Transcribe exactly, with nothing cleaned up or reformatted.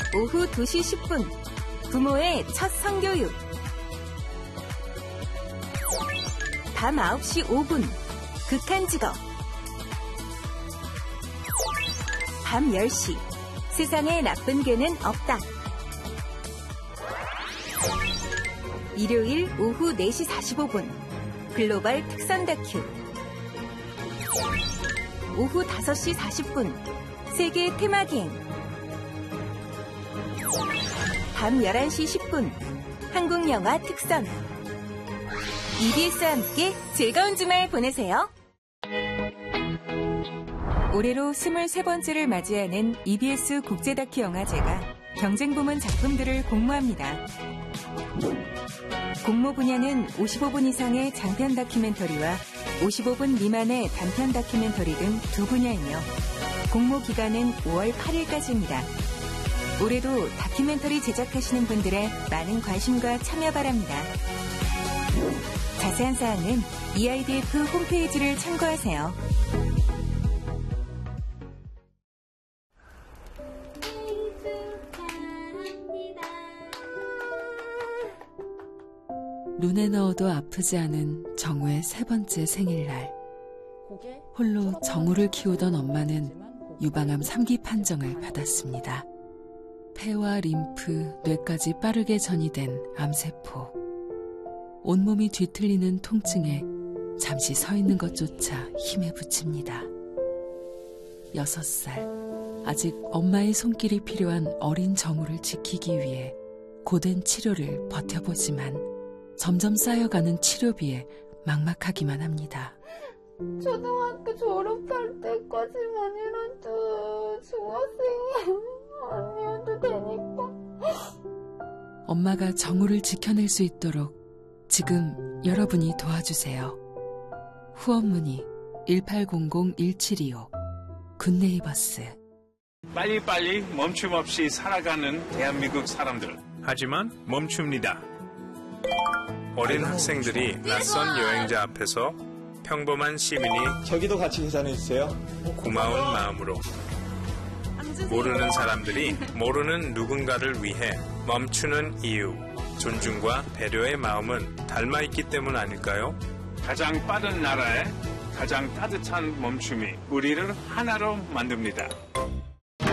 오후 두 시 십 분 부모의 첫 성교육. 밤 아홉 시 오 분 극한 직업. 밤 열 시 세상에 나쁜 개는 없다. 일요일 오후 네 시 사십오 분 글로벌 특선 다큐. 오후 다섯 시 사십 분 세계 테마기행. 밤 열한 시 십 분 한국영화 특선. 이비에스와 함께 즐거운 주말 보내세요. 올해로 스물세 번째를 맞이하는 이비에스 국제다큐 영화제가 경쟁 부문 작품들을 공모합니다. 공모 분야는 오십오 분 이상의 장편 다큐멘터리와 오십오 분 미만의 단편 다큐멘터리 등 두 분야이며 공모 기간은 오월 팔일까지입니다. 올해도 다큐멘터리 제작하시는 분들의 많은 관심과 참여 바랍니다. 자세한 사항은 이아이디에프 홈페이지를 참고하세요. 눈에 넣어도 아프지 않은 정우의 세 번째 생일날. 홀로 정우를 키우던 엄마는 유방암 삼 기 판정을 받았습니다. 폐와 림프, 뇌까지 빠르게 전이된 암세포. 온몸이 뒤틀리는 통증에 잠시 서 있는 것조차 힘에 부칩니다. 여섯 살, 아직 엄마의 손길이 필요한 어린 정우를 지키기 위해 고된 치료를 버텨보지만 점점 쌓여가는 치료비에 막막하기만 합니다. 초등학교 졸업할 때까지만이라도 중학생이 아니어도 되니까. 엄마가 정우를 지켜낼 수 있도록 지금 여러분이 도와주세요. 후원문의 일팔공공 일칠이오 굿네이버스. 빨리빨리 멈춤 없이 살아가는 대한민국 사람들. 하지만 멈춥니다. 어린 학생들이 낯선 여행자 앞에서 평범한 시민이 저기도 같이 계산해주세요. 고마운 마음으로 모르는 사람들이 모르는 누군가를 위해 멈추는 이유, 존중과 배려의 마음은 닮아있기 때문 아닐까요? 가장 빠른 나라에 가장 따뜻한 멈춤이 우리를 하나로 만듭니다.